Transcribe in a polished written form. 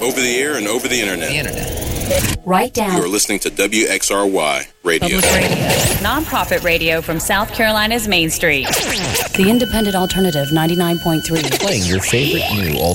Over the air and over the internet. Write down. You're listening to WXRY Radio. Public radio. Nonprofit radio from South Carolina's Main Street. The Independent Alternative 99.3. Playing your favorite new